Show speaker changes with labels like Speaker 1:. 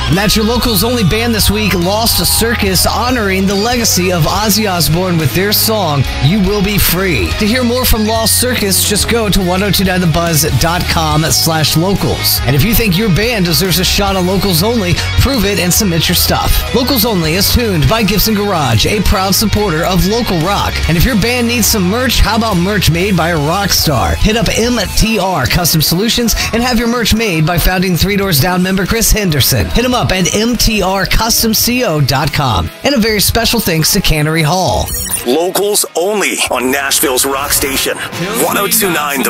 Speaker 1: And that's your Locals Only band this week, Lost Circus, honoring the legacy of Ozzy Osbourne with their song, You Will Be Free. To hear more from Lost Circus, just go to 1029thebuzz.com/locals. And if you think your band deserves a shot on Locals Only, prove it and submit your stuff. Locals Only is tuned by Gibson Garage, a proud supporter of local rock. And if your band needs some merch, how about merch made by a rock star? Hit up MTR Custom Solutions and have your merch made by founding Three Doors Down member Chris Henderson. Hit him up at mtrcustomco.com. And a very special thanks to Cannery Hall.
Speaker 2: Locals Only on Nashville's rock station, 1029 The